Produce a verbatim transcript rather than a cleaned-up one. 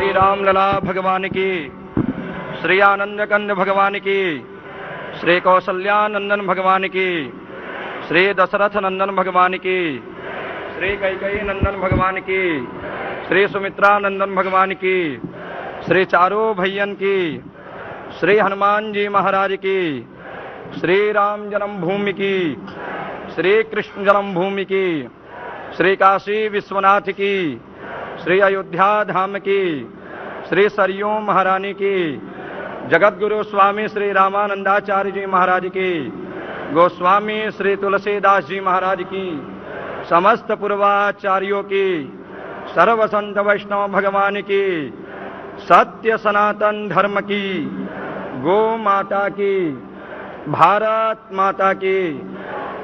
श्री राम लला भगवान की, श्री आनंद कंद भगवान की, श्री कौशल्यानंदन भगवान की, श्री दशरथ नंदन भगवान की, श्री कैकेयी नंदन भगवान की, श्री सुमित्रा नंदन भगवान की, श्री चारो भैयन की, श्री हनुमान जी महाराज की, श्री राम जन्मभूमि की, श्री कृष्ण जन्मभूमि की, श्री काशी विश्वनाथ की, श्री अयोध्या धाम की, श्री सरयू महारानी की, जगत गुरु स्वामी श्री रामानंदाचार्य जी महाराज की, गोस्वामी श्री तुलसीदास जी महाराज की, समस्त पूर्वाचार्यों की, सर्व संत वैष्णव भगवान की, सत्य सनातन धर्म की, गो माता की, भारत माता की।